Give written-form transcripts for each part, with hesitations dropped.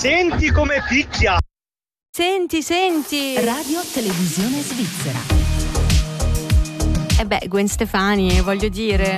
Senti come picchia. Senti. Radio Televisione Svizzera. Gwen Stefani, voglio dire.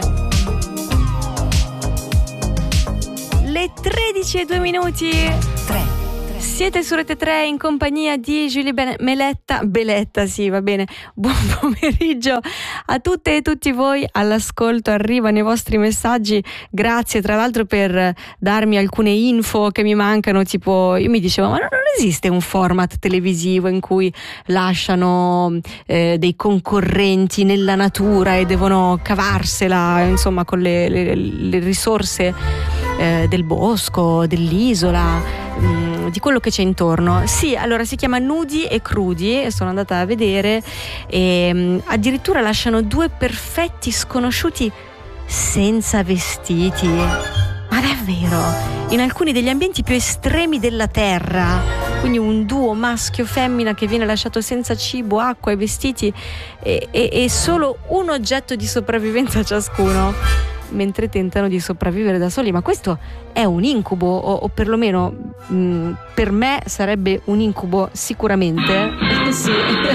Le 13:02. 3. Siete su Rete 3 in compagnia di Julie Beletta, sì, va bene. Buon pomeriggio a tutte e tutti voi all'ascolto. Arrivano i vostri messaggi. Grazie tra l'altro per darmi alcune info che mi mancano, tipo io mi dicevo ma non esiste un format televisivo in cui lasciano dei concorrenti nella natura e devono cavarsela insomma con le risorse del bosco, dell'isola, di quello che c'è intorno. Sì, allora si chiama Nudi e Crudi e sono andata a vedere e addirittura lasciano due perfetti sconosciuti senza vestiti. Ma davvero? In alcuni degli ambienti più estremi della terra, quindi un duo maschio-femmina che viene lasciato senza cibo, acqua e vestiti e solo un oggetto di sopravvivenza ciascuno, mentre tentano di sopravvivere da soli. Ma questo è un incubo o perlomeno per me sarebbe un incubo sicuramente. Sì.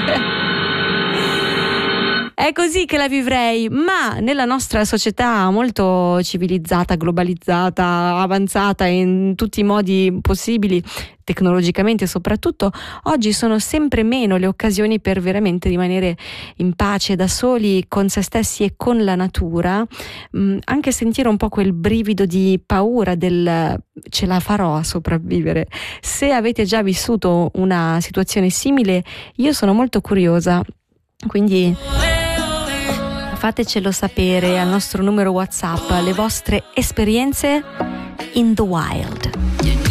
È così che la vivrei, ma nella nostra società molto civilizzata, globalizzata, avanzata in tutti i modi possibili, tecnologicamente soprattutto, oggi sono sempre meno le occasioni per veramente rimanere in pace da soli con se stessi e con la natura, anche sentire un po' quel brivido di paura del ce la farò a sopravvivere. Se avete già vissuto una situazione simile, io sono molto curiosa, quindi fatecelo sapere al nostro numero WhatsApp, le vostre esperienze in the wild.